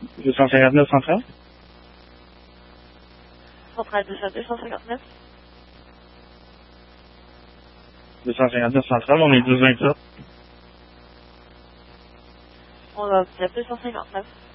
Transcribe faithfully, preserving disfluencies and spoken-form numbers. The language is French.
deux cent cinquante-neuf centrale. Centrale deux cent deux cent cinquante-neuf. deux cent cinquante-neuf centrale, on est douze vingt-sept. On va vous appeler deux cent cinquante-neuf.